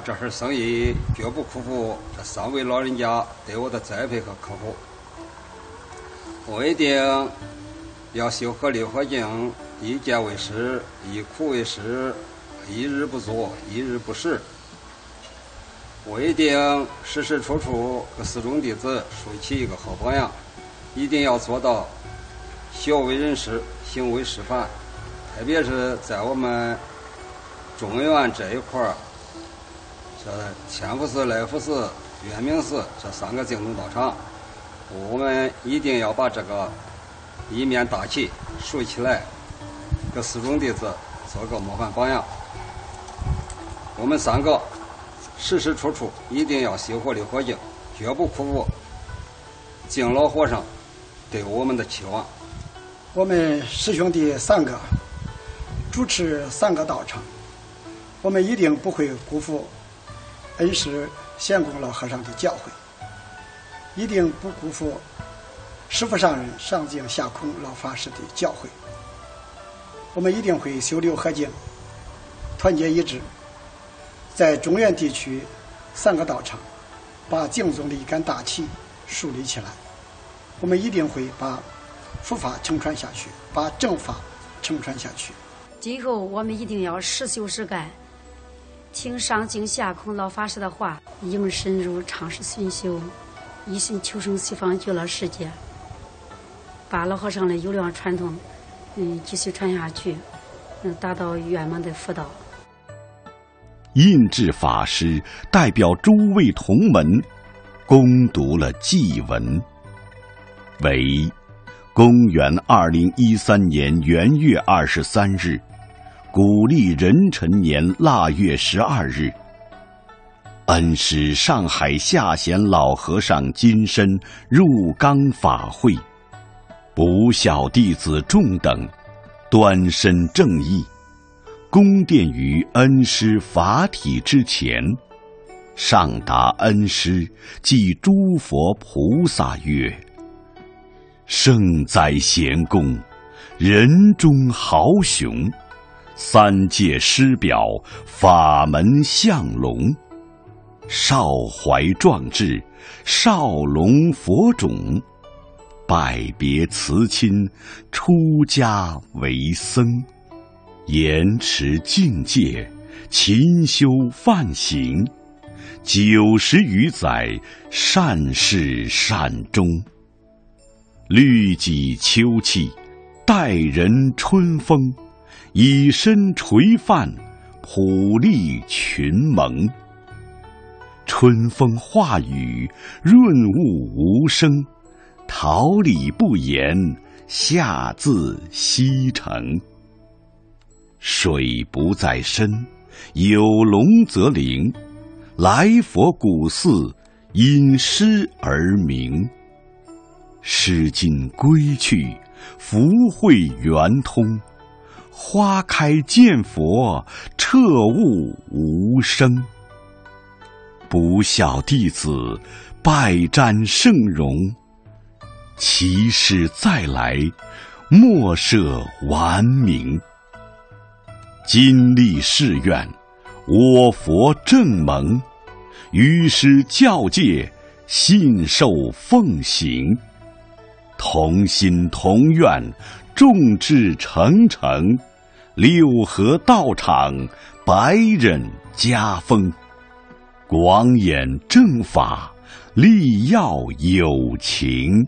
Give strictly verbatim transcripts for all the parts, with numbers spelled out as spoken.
这份生意绝不辜负这三位老人家对我的栽培和呵护。我一定要修合六合敬，一见为师，一苦为师，一日不作，一日不食。我一定时时处处给四众弟子树起一个好榜样，一定要做到学为人师，行为示范。特别是在我们中原这一块儿，这千福寺、来福寺、圆明寺这三个净土道场，我们一定要把这个一面大旗竖起来，给四众弟子做个模范榜样。我们三个时时处处一定要修活六合敬，绝不辜负敬老和尚对我们的期望。 我们师兄弟三个主持三个道场，我们一定不会辜负恩师贤公老和尚的教诲，一定不辜负师父上人上净下空老法师的教诲。我们一定会修六合敬，团结一致，在中原地区三个道场把净宗的一杆大旗树立起来。我们一定会把佛法承传下去，把正法承传下去。 今后我们一定要实修实干，听上净下空老法师的话，应深入常识熏修，一心求生西方极乐世界，把老和尚的优良传统嗯继续传下去，嗯达到圆满的佛道。 印智法师代表诸位同门恭读了祭文，为公元二零一三年元月二十三日，古历壬辰年腊月十二日，恩师上海下贤老和尚金身入冈法会，不孝弟子众等端身正义，恭奠于恩师法体之前，上达恩师即诸佛菩萨曰：圣哉贤公，人中豪雄，三界师表，法门相龙，少怀壮志，少龙佛种，拜别辞亲，出家为僧，严持境界，勤修梵行，九十余载，善始善终，律己秋气，待人春风，以身垂范，普利群蒙。春风化雨，润物无声，桃李不言，下自西城。水不在深，有龙则灵，来佛古寺，因诗而名。诗经归去，福慧圆通，花开见佛，彻悟无生。不孝弟子，拜瞻圣容，其师再来，莫设顽名。今立誓愿，我佛正盟，于师教戒，信受奉行。同心同愿，众志成城，六合道场，百忍家风，广演正法，力耀有情。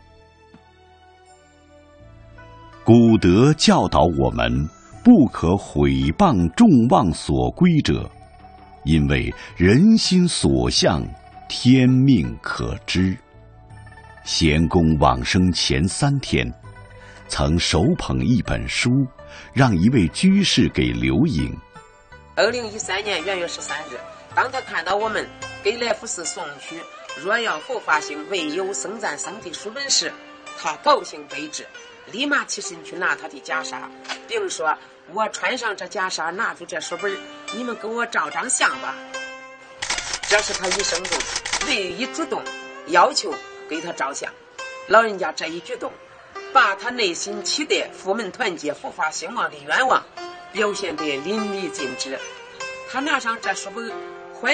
古德教导我们，不可毁谤众望所归者，因为人心所向，天命可知。贤公往生前三天，曾手捧一本书，让一位居士给留影。 二零一三年元月十三日，当他看到我们给来福寺送去若要佛法行，唯有僧赞僧的书本时，他高兴备至，立马起身去拿他的袈裟，并说：我穿上这袈裟，拿住这书本，你们给我照张相吧。这是他一生中唯一主动要求给他照相。老人家这一举动，把他内心期待佛门团结、佛法兴旺的愿望表现得淋漓尽致。他拿上这书本